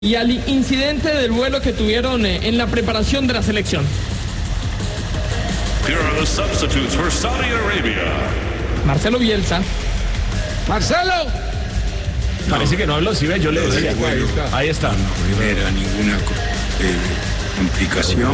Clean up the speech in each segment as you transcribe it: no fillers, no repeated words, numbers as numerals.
y al incidente del vuelo que tuvieron en la preparación de la selección. Here are the substitutes for Saudi Arabia. Marcelo Bielsa. ¡Marcelo! Parece que no habló, si ve, yo le decía. Bueno, ahí está. No genera ninguna complicación.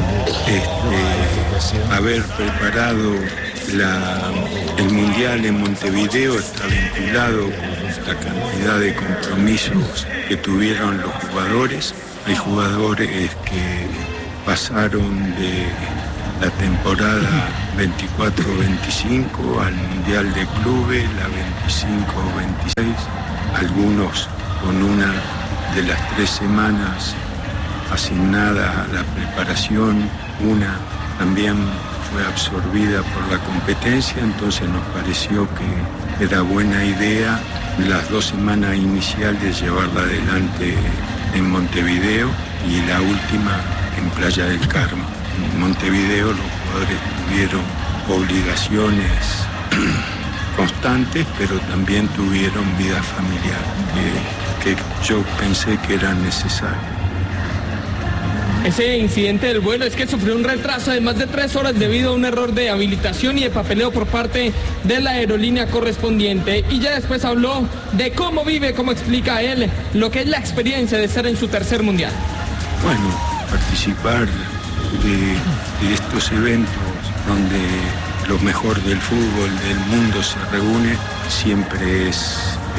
Haber preparado el Mundial en Montevideo está vinculado con la cantidad de compromisos que tuvieron los jugadores. Hay jugadores que pasaron de la temporada 24-25 al Mundial de Clubes, la 25-26, algunos con una de las 3 semanas asignada a la preparación, una también fue absorbida por la competencia, entonces nos pareció que era buena idea las 2 semanas iniciales llevarla adelante en Montevideo y la última en Playa del Carmen. En Montevideo los jugadores tuvieron obligaciones constantes, pero también tuvieron vida familiar, que yo pensé que era necesario. Ese incidente del vuelo es que sufrió un retraso de más de 3 horas debido a un error de habilitación y de papeleo por parte de la aerolínea correspondiente. Y ya después habló de cómo vive, cómo explica él, lo que es la experiencia de estar en su tercer mundial. Bueno, participar de estos eventos donde lo mejor del fútbol del mundo se reúne siempre es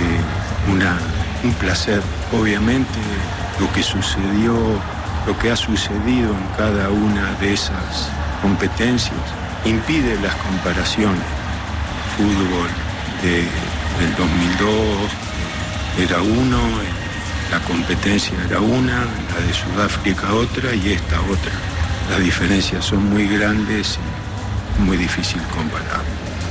un placer. Obviamente lo que ha sucedido en cada una de esas competencias impide las comparaciones. Fútbol del 2002 era uno, la competencia era una, la de Sudáfrica otra y esta otra. Las diferencias son muy grandes y muy difícil comparar.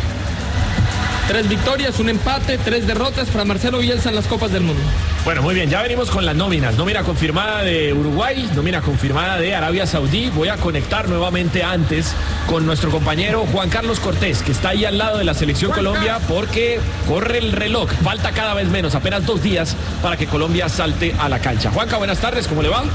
3 victorias, un empate, 3 derrotas para Marcelo Bielsa en las Copas del Mundo. Bueno, muy bien, ya venimos con las nóminas. Nómina confirmada de Uruguay, nómina confirmada de Arabia Saudí. Voy a conectar nuevamente antes con nuestro compañero Juan Carlos Cortés, que está ahí al lado de la Selección Colombia, porque corre el reloj. Falta cada vez menos, apenas 2 días para que Colombia salte a la cancha. Juanca, buenas tardes, ¿cómo le va?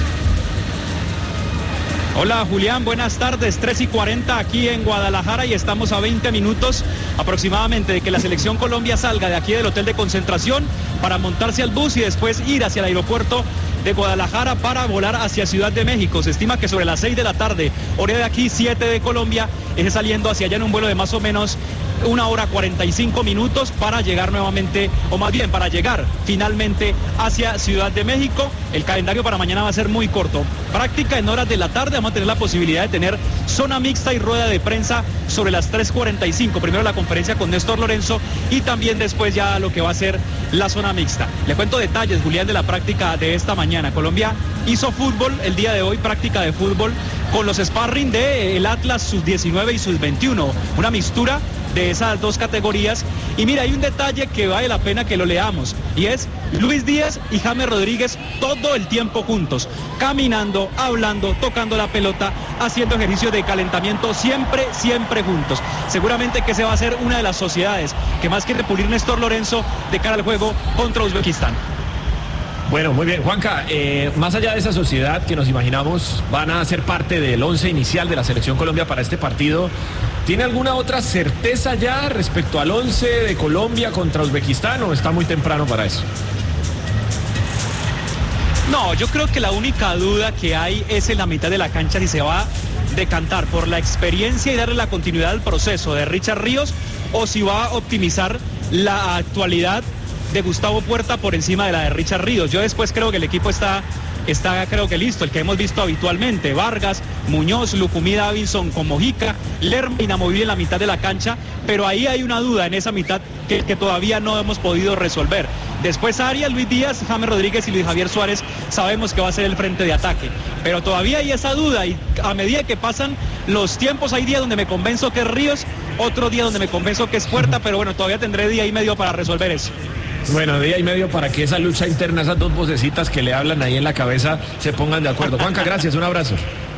Hola Julián, buenas tardes, 3:40 aquí en Guadalajara y estamos a 20 minutos aproximadamente de que la Selección Colombia salga de aquí del hotel de concentración para montarse al bus y después ir hacia el aeropuerto de Guadalajara para volar hacia Ciudad de México. Se estima que sobre las 6 de la tarde, hora de aquí, 7 de Colombia, es saliendo hacia allá en un vuelo de más o menos 1 hora 45 minutos para llegar nuevamente, o más bien para llegar finalmente hacia Ciudad de México. El calendario para mañana va a ser muy corto. Práctica en horas de la tarde, vamos a tener la posibilidad de tener zona mixta y rueda de prensa sobre las 3:45. Primero la conferencia con Néstor Lorenzo y también después ya lo que va a ser la zona mixta. Le cuento detalles, Julián, de la práctica de esta mañana. Colombia hizo fútbol el día de hoy, práctica de fútbol con los sparring del Atlas Sub-19 y Sub-21. Una mixtura de esas 2 categorías. Y mira, hay un detalle que vale la pena que lo leamos, y es Luis Díaz y James Rodríguez todo el tiempo juntos, caminando, hablando, tocando la pelota, haciendo ejercicios de calentamiento, siempre juntos. Seguramente que esa va a ser una de las sociedades que más quiere pulir Néstor Lorenzo de cara al juego contra Uzbekistán. Bueno, muy bien, Juanca, más allá de esa sociedad que nos imaginamos van a ser parte del 11 inicial de la Selección Colombia para este partido, ¿tiene alguna otra certeza ya respecto al 11 de Colombia contra Uzbekistán o está muy temprano para eso? No, yo creo que la única duda que hay es en la mitad de la cancha si se va a decantar por la experiencia y darle la continuidad al proceso de Richard Ríos o si va a optimizar la actualidad de Gustavo Puerta por encima de la de Richard Ríos. Yo después creo que el equipo está creo que listo, el que hemos visto habitualmente: Vargas, Muñoz, Lucumí, Davinson con Mojica, Lerma inamovible en la mitad de la cancha, pero ahí hay una duda en esa mitad que todavía no hemos podido resolver. Después Arias, Luis Díaz, James Rodríguez y Luis Javier Suárez sabemos que va a ser el frente de ataque, pero todavía hay esa duda y a medida que pasan los tiempos hay días donde me convenzo que es Ríos, otro día donde me convenzo que es Puerta, pero bueno, todavía tendré día y medio para resolver eso. Bueno, día y medio para que esa lucha interna, esas 2 vocecitas que le hablan ahí en la cabeza se pongan de acuerdo. Juanca, gracias, un abrazo.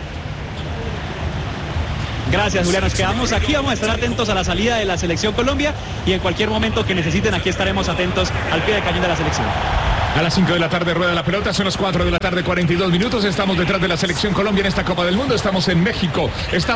Gracias, Julián. Nos quedamos aquí, vamos a estar atentos a la salida de la Selección Colombia y en cualquier momento que necesiten aquí estaremos atentos al pie del cañón de la selección. A las 5 de la tarde rueda la pelota, son las 4 de la tarde, 42 minutos. Estamos detrás de la selección Colombia en esta Copa del Mundo. Estamos en México,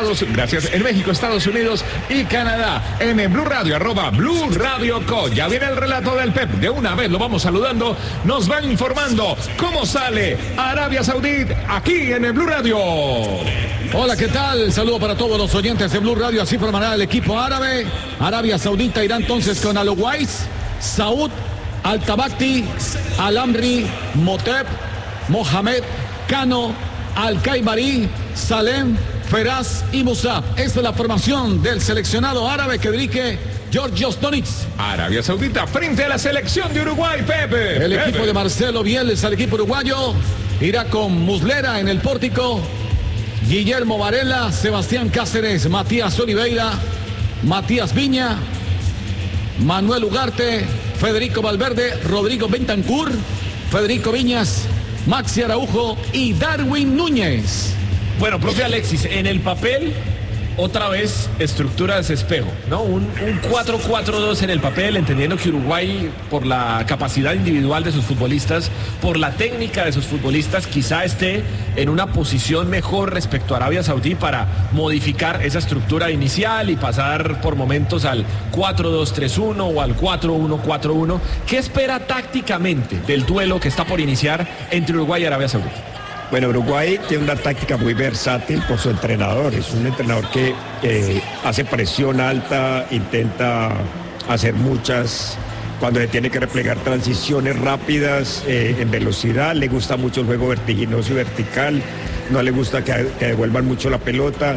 Estados Unidos y Canadá. En Blue Radio, @Blue Radio Co. Ya viene el relato del Pep. De una vez lo vamos saludando. Nos van informando cómo sale Arabia Saudita aquí en el Blue Radio. Hola, ¿qué tal? Saludo para todos los oyentes de Blue Radio. Así formará el equipo árabe. Arabia Saudita irá entonces con Al-Owais, Saud, Al-Tabakti, Al-Amri, Moteb, Mohamed, Kano, Al-Kaibari, Salem, Feraz y Musab. Esta es la formación del seleccionado árabe que dirige Georgios Donitz. Arabia Saudita frente a la selección de Uruguay, Pepe. El equipo de Marcelo Bielsa, el equipo uruguayo, irá con Muslera en el pórtico, Guillermo Varela, Sebastián Cáceres, Matías Oliveira, Matías Viña, Manuel Ugarte, Federico Valverde, Rodrigo Bentancur, Federico Viñas, Maxi Araujo y Darwin Núñez. Bueno, profe Alexis, en el papel, otra vez, estructura de espejo, ¿no? Un 4-4-2 en el papel, entendiendo que Uruguay, por la capacidad individual de sus futbolistas, por la técnica de sus futbolistas, quizá esté en una posición mejor respecto a Arabia Saudí para modificar esa estructura inicial y pasar por momentos al 4-2-3-1 o al 4-1-4-1. ¿Qué espera tácticamente del duelo que está por iniciar entre Uruguay y Arabia Saudí? Bueno, Uruguay tiene una táctica muy versátil por su entrenador. Es un entrenador que hace presión alta, intenta hacer muchas, cuando se tiene que replegar transiciones rápidas, en velocidad. Le gusta mucho el juego vertiginoso y vertical. No le gusta que devuelvan mucho la pelota.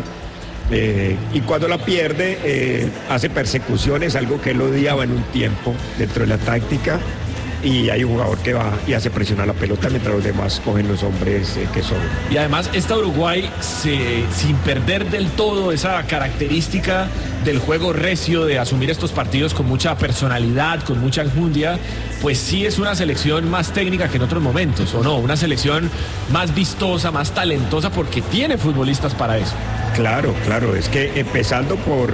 Y cuando la pierde, hace persecuciones, algo que él odiaba en un tiempo dentro de la táctica. Y hay un jugador que va y hace presionar la pelota mientras los demás cogen los hombres que son. Y además esta Uruguay, sin perder del todo esa característica del juego recio, de asumir estos partidos con mucha personalidad, con mucha enjundia, pues sí es una selección más técnica que en otros momentos, ¿o no? Una selección más vistosa, más talentosa, porque tiene futbolistas para eso. Claro, es que empezando por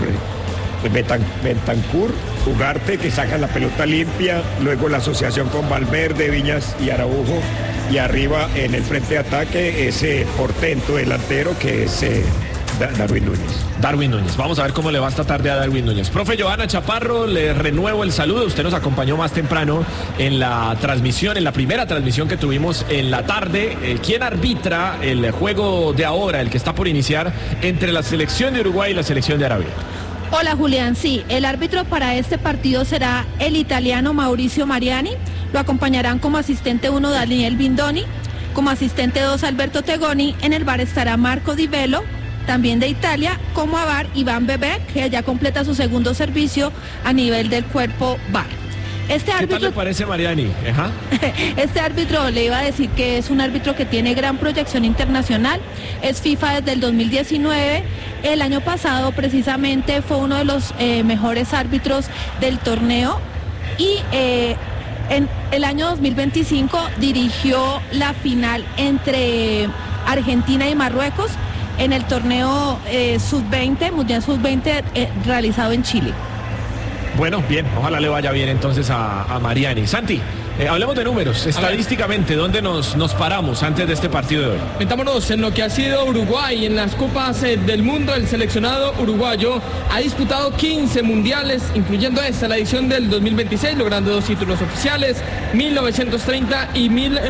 Bentancur, Ugarte, que sacan la pelota limpia, luego la asociación con Valverde, Viñas y Araujo, y arriba en el frente de ataque ese portento delantero que es Darwin Núñez. Vamos a ver cómo le va esta tarde a Darwin Núñez. Profe Johanna Chaparro, le renuevo el saludo. Usted nos acompañó más temprano en la transmisión, en la primera transmisión que tuvimos en la tarde. ¿Quién arbitra el juego de ahora, el que está por iniciar, entre la selección de Uruguay y la selección de Arabia? Hola Julián, sí, el árbitro para este partido será el italiano Mauricio Mariani, lo acompañarán como asistente 1 Daniel Bindoni, como asistente 2 Alberto Tegoni, en el VAR estará Marco Di Velo, también de Italia, como a VAR Iván Bebek, que ya completa su segundo servicio a nivel del cuerpo VAR. ¿Qué tal le parece Mariani? Ajá. Este árbitro, le iba a decir que es un árbitro que tiene gran proyección internacional, es FIFA desde el 2019, el año pasado precisamente fue uno de los mejores árbitros del torneo y en el año 2025 dirigió la final entre Argentina y Marruecos en el torneo sub-20, Mundial sub-20 realizado en Chile. Bueno, bien, ojalá le vaya bien entonces a Mariani. Santi, hablemos de números, estadísticamente, ¿dónde nos paramos antes de este partido de hoy? Metámonos en lo que ha sido Uruguay en las Copas del Mundo. El seleccionado uruguayo ha disputado 15 mundiales, incluyendo esta, la edición del 2026, logrando 2 títulos oficiales, 1930 y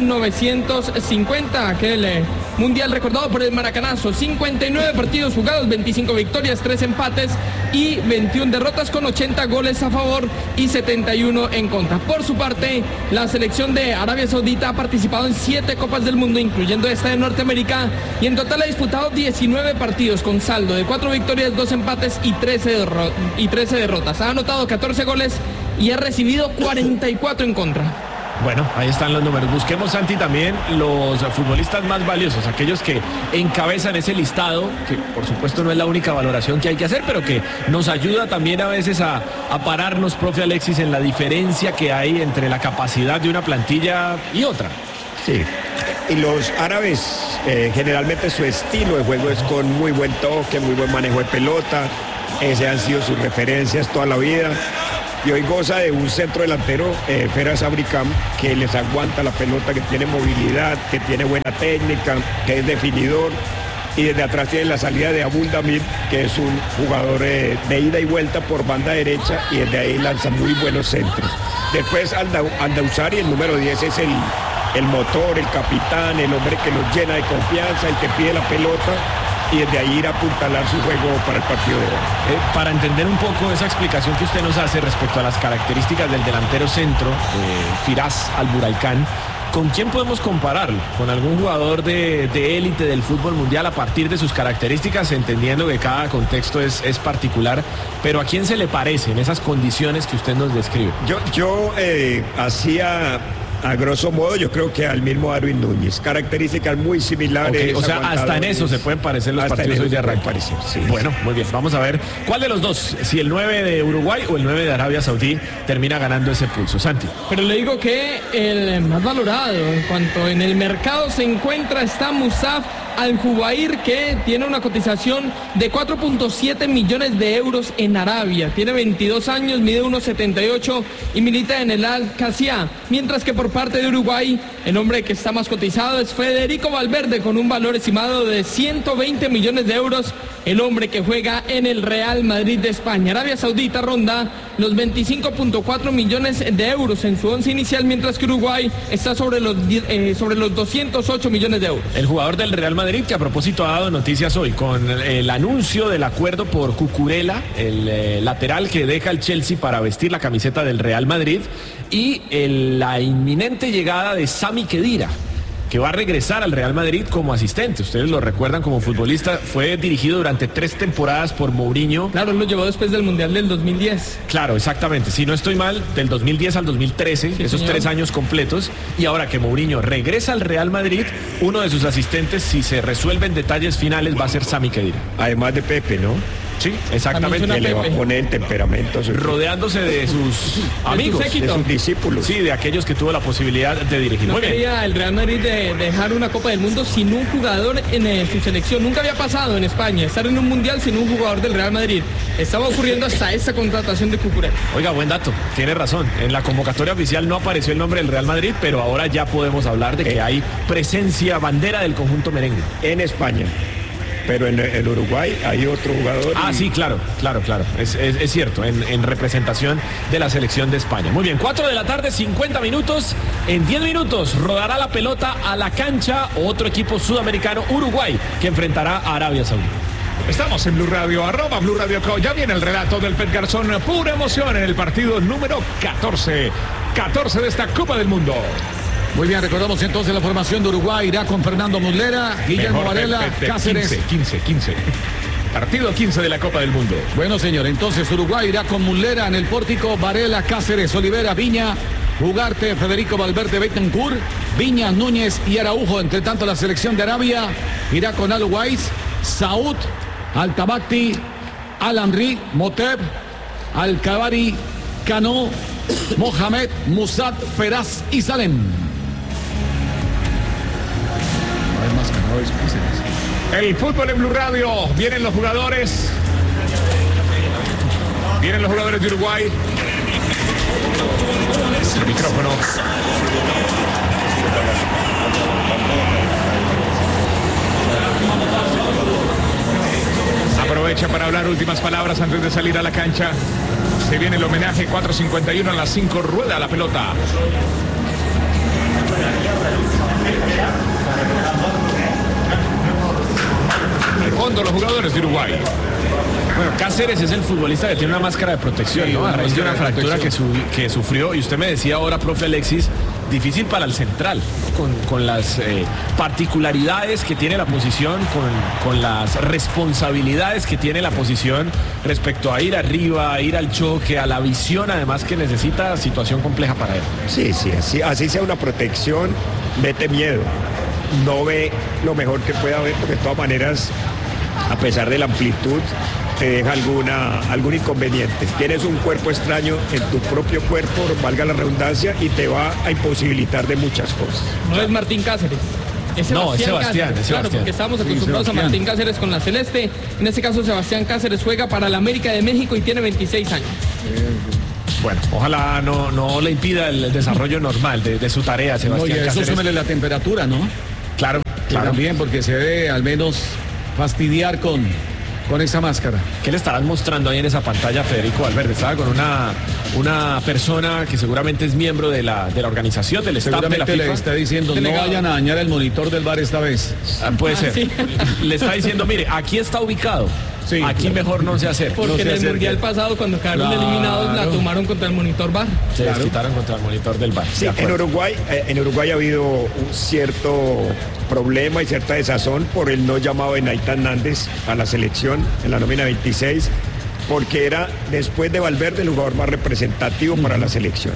1950, aquel mundial recordado por el Maracanazo. 59 partidos jugados, 25 victorias, 3 empates y 21 derrotas, con 80 goles a favor y 71 en contra. Por su parte, la selección de Arabia Saudita ha participado en 7 Copas del Mundo, incluyendo esta de Norteamérica, y en total ha disputado 19 partidos con saldo de 4 victorias, 2 empates y 13 derrotas. Ha anotado 14 goles y ha recibido 44 en contra. Bueno, ahí están los números. Busquemos, Santi, también los futbolistas más valiosos, aquellos que encabezan ese listado, que por supuesto no es la única valoración que hay que hacer, pero que nos ayuda también a veces a pararnos, profe Alexis, en la diferencia que hay entre la capacidad de una plantilla y otra. Sí, y los árabes generalmente su estilo de juego es con muy buen toque, muy buen manejo de pelota, ese han sido sus referencias toda la vida. Y hoy goza de un centro delantero, Feras Abricam, que les aguanta la pelota, que tiene movilidad, que tiene buena técnica, que es definidor. Y desde atrás tiene la salida de Abul Damir, que es un jugador de ida y vuelta por banda derecha, y desde ahí lanza muy buenos centros. Después Aldausari, el número 10, es el motor, el capitán, el hombre que nos llena de confianza, el que pide la pelota, y desde ahí ir a apuntalar su juego para el partido de hoy. Para entender un poco esa explicación que usted nos hace respecto a las características del delantero centro, Firas Alburaycán, ¿con quién podemos compararlo? ¿Con algún jugador de élite del fútbol mundial a partir de sus características, entendiendo que cada contexto es particular? Pero ¿a quién se le parece en esas condiciones que usted nos describe? Yo hacía, a grosso modo, yo creo que al mismo Darwin Núñez. Características muy similares. Okay, o sea, hasta en eso se pueden parecer los partidos hoy de arranque. Sí, bueno, muy bien. Vamos a ver cuál de los dos, si el 9 de Uruguay o el 9 de Arabia Saudí, termina ganando ese pulso. Santi. Pero le digo que el más valorado en cuanto en el mercado se encuentra está Musaf Al-Jubair, que tiene una cotización de 4.7 millones de euros en Arabia. Tiene 22 años, mide 1.78 y milita en el Al-Qassia. Mientras que por parte de Uruguay, el hombre que está más cotizado es Federico Valverde, con un valor estimado de 120 millones de euros. El hombre que juega en el Real Madrid de España. Arabia Saudita ronda los 25.4 millones de euros en su once inicial, mientras que Uruguay está sobre los 208 millones de euros. El jugador del Real Madrid, que a propósito ha dado noticias hoy con el anuncio del acuerdo por Cucurella, el lateral que deja el Chelsea para vestir la camiseta del Real Madrid, y la inminente llegada de Sami Khedira, que va a regresar al Real Madrid como asistente. Ustedes lo recuerdan como futbolista, fue dirigido durante 3 temporadas por Mourinho. Claro, él lo llevó después del Mundial del 2010. Claro, exactamente, si no estoy mal, del 2010 al 2013, sí, esos señor. 3 años completos. Y ahora que Mourinho regresa al Real Madrid, uno de sus asistentes, si se resuelven detalles finales, va a ser Sami Khedira. Además de Pepe, ¿no? Sí, exactamente. Que le va a poner el temperamento. Rodeándose de sus amigos, de sus discípulos. Sí, de aquellos que tuvo la posibilidad de dirigir. No Muy bien. quería el Real Madrid de dejar una Copa del Mundo sin un jugador en su selección. Nunca había pasado en España estar en un mundial sin un jugador del Real Madrid. Estaba ocurriendo hasta esta contratación de Cucurella. Oiga, buen dato, tiene razón. En la convocatoria oficial no apareció el nombre del Real Madrid, pero ahora ya podemos hablar de que hay presencia, bandera del conjunto merengue. En España. Pero en Uruguay hay otro jugador. Ah, sí, claro. Es cierto, en representación de la selección de España. Muy bien, 4 de la tarde, 50 minutos. En 10 minutos rodará la pelota a la cancha otro equipo sudamericano, Uruguay, que enfrentará a Arabia Saudí. Estamos en Blue Radio, @Blue Radio Co. Ya viene el relato del Pet Garzón. Pura emoción en el partido número 14 de esta Copa del Mundo. Muy bien, recordamos entonces la formación de Uruguay. Irá con Fernando Muslera, Guillermo Varela, Cáceres. 15. Partido 15 de la Copa del Mundo. Bueno, señor, entonces Uruguay irá con Muslera en el pórtico, Varela, Cáceres, Olivera, Viña, Ugarte, Federico Valverde, Bentancur, Viña, Núñez y Araujo. Entre tanto, la selección de Arabia irá con Al-Wais, Saud, Al-Tabakti, Al-Amri, Moteb, Al-Kabari, Cano, Mohamed, Musad, Feraz y Salem. El fútbol en Blue Radio. Vienen los jugadores. Vienen los jugadores de Uruguay. El micrófono. Aprovecha para hablar últimas palabras antes de salir a la cancha. Se viene el homenaje 4:51 a las 5. Rueda la pelota. Al fondo los jugadores de Uruguay. Bueno, Cáceres es el futbolista que tiene una máscara de protección, ¿no? A raíz de una fractura que sufrió. Y usted me decía ahora, profe Alexis, difícil para el central, con las particularidades que tiene la posición, con las responsabilidades que tiene la posición respecto a ir arriba, a ir al choque, a la visión, además que necesita, situación compleja para él. Sí, así sea una protección, mete miedo. No ve lo mejor que pueda ver, porque de todas maneras, a pesar de la amplitud, te deja algún inconveniente. Tienes un cuerpo extraño en tu propio cuerpo, valga la redundancia, y te va a imposibilitar de muchas cosas. No es Martín Cáceres. Es Sebastián. Claro, porque estamos acostumbrados a Martín Cáceres con la Celeste. En este caso, Sebastián Cáceres juega para la América de México y tiene 26 años. Bueno, ojalá no le impida el desarrollo normal de su tarea, Sebastián. Oye, eso Cáceres. súmele la temperatura, ¿no? Claro. También, porque se debe al menos fastidiar con esa máscara. ¿Qué le estarán mostrando ahí en esa pantalla, Federico Valverde? Estaba con una persona que seguramente es miembro de la organización, del staff de la Seguramente FIFA. le está diciendo, Delegado. no vayan a dañar el monitor del bar esta vez. Puede ser. sí. Le está diciendo, mire, aquí está ubicado. Sí, aquí claro. mejor no se acerque. Porque No se en el acerque. mundial pasado, cuando quedaron Claro. eliminados, la tomaron contra el monitor bar. Se desquitaron contra el monitor del bar. Sí, De en acuerdo. Uruguay ha habido un cierto problema y cierta desazón por el no llamado de Naitán Nández a la selección en la nómina 26, porque era, después de Valverde, el jugador más representativo para la selección.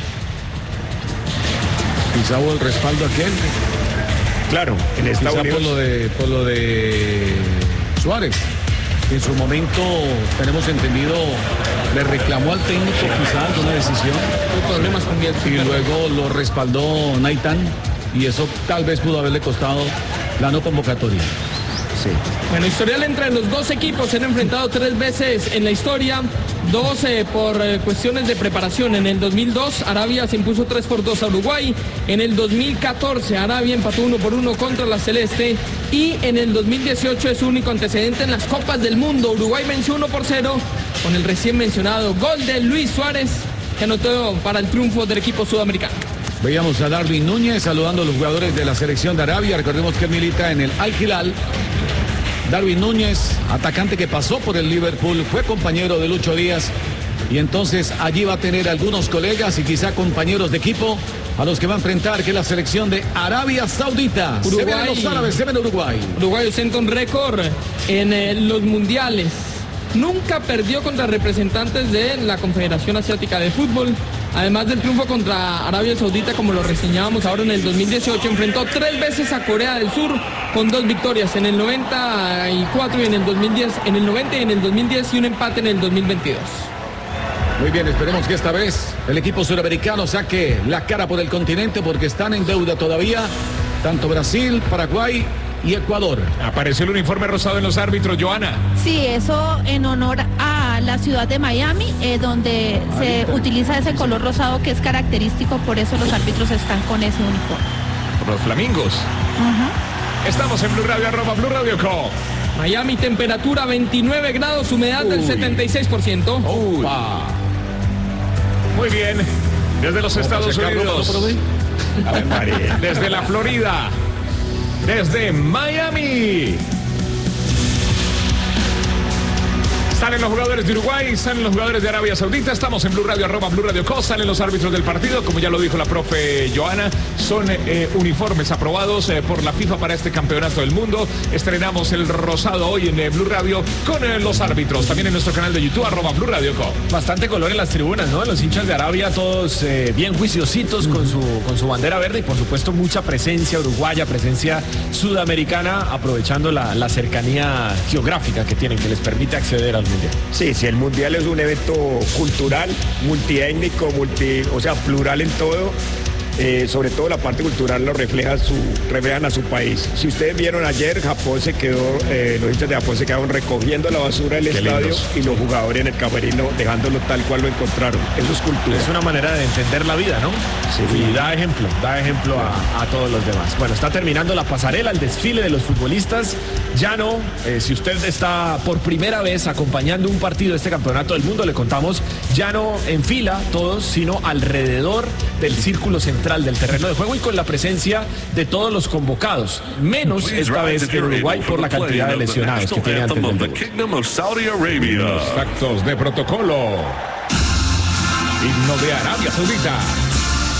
Quizá hubo el respaldo aquel, Claro, en quizá Estados Unidos. por lo de Suárez. En su momento, tenemos entendido, le reclamó al técnico quizá alguna decisión Tuvo problemas con Bielsa. y luego lo respaldó Naitán y eso tal vez pudo haberle costado la no convocatoria. Sí. Bueno, historial entre los dos equipos, se han enfrentado 3 veces en la historia, 2 por cuestiones de preparación. En el 2002 Arabia se impuso 3-2 a Uruguay, en el 2014 Arabia empató 1-1 contra la Celeste y en el 2018 es su único antecedente en las Copas del Mundo. Uruguay venció 1-0 con el recién mencionado gol de Luis Suárez, que anotó para el triunfo del equipo sudamericano. Veíamos a Darwin Núñez saludando a los jugadores de la selección de Arabia. Recordemos que milita en el Al Hilal. Darwin Núñez, atacante que pasó por el Liverpool, fue compañero de Lucho Díaz y entonces allí va a tener algunos colegas y quizá compañeros de equipo a los que va a enfrentar, que es la selección de Arabia Saudita. Se ven Uruguay. los árabes, se ven Uruguay. Uruguay ostenta un récord en los mundiales. Nunca perdió contra representantes de la Confederación Asiática de Fútbol. Además del triunfo contra Arabia Saudita, como lo reseñábamos ahora en el 2018, enfrentó 3 veces a Corea del Sur con 2 victorias en el 94 y en el 2010, en el 90 y en el 2010 y un empate en el 2022. Muy bien, esperemos que esta vez el equipo suramericano saque la cara por el continente porque están en deuda todavía, tanto Brasil, Paraguay y Ecuador. Apareció el uniforme rosado en los árbitros, Joana. Sí, eso en honor a la ciudad de Miami, donde se utiliza ese color rosado que es característico, por eso los árbitros están con ese uniforme. Por los flamingos. Estamos en Blue Radio, @Blue Radio Co. Miami, temperatura 29 grados, humedad del 76%. Muy bien. Desde los Estados Unidos. Ave María. Desde la Florida. Desde Miami. Salen los jugadores de Uruguay, salen los jugadores de Arabia Saudita. Estamos en Blue Radio, @Blue Radio Co. Salen los árbitros del partido, como ya lo dijo la profe Joana. Son uniformes aprobados por la FIFA para este campeonato del mundo. Estrenamos el rosado hoy en Blue Radio con los árbitros. También en nuestro canal de YouTube, @Blue Radio Co. Bastante color en las tribunas, ¿no? Los hinchas de Arabia, todos bien juiciositos con su bandera verde y por supuesto mucha presencia uruguaya, presencia sudamericana, aprovechando la cercanía geográfica que tienen, que les permite acceder al mundial. Sí, el mundial es un evento cultural, multiétnico, o sea, plural en todo. Sobre todo la parte cultural lo reflejan a su país. Si ustedes vieron ayer, Japón se quedó, los hinchas de Japón se quedaron recogiendo la basura del estadio lindos. y los jugadores en el camerino dejándolo tal cual lo encontraron. Eso es cultura. Es una manera de entender la vida, ¿no? Sí. Y da ejemplo a todos los demás. Bueno, está terminando la pasarela, el desfile de los futbolistas. Ya no, si usted está por primera vez acompañando un partido de este campeonato del mundo, le contamos, ya no en fila todos, sino alrededor del círculo central del terreno de juego y con la presencia de todos los convocados. Menos esta vez que en Uruguay por la cantidad de lesionados que tiene antes del the debut. Kingdom of Saudi Arabia. Actos de protocolo. Himno de Arabia Saudita.